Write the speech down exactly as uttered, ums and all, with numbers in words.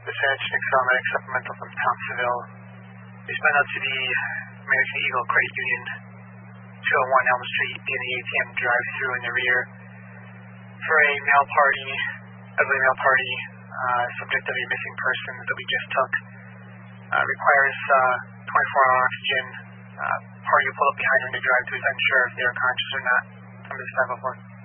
This is Excel Medic Supplemental from Thompsonville. Respond out to the American Eagle Credit Union, two oh one Elm Street, in the A T M drive-thru in the rear for a mail party, elderly mail party, uh, subject of a missing person that we just took. Uh, requires uh, twenty-four hour oxygen. Uh, party who pulled up behind her in the drive-thru is unsure if they're conscious or not. From this five oh four.